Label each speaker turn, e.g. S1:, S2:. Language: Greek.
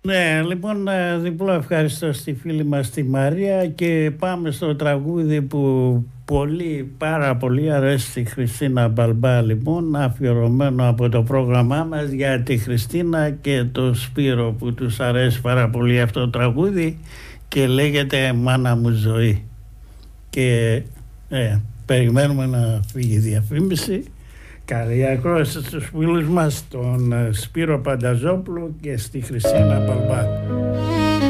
S1: Ναι, λοιπόν, διπλό ευχαριστώ στη φίλη μας τη Μαρία και πάμε στο τραγούδι που πάρα πολύ αρέσει στη Χριστίνα Μπαλμπά, λοιπόν, αφιερωμένο από το πρόγραμμά μας για τη Χριστίνα και το Σπύρο που τους αρέσει πάρα πολύ αυτό το τραγούδι και λέγεται «Μάνα μου ζωή». Και περιμένουμε να φύγει η διαφήμιση. Καλή ακρόαση στους φίλους μας, τον Σπύρο Πανταζόπουλο και στη Χριστίνα Παλμπά.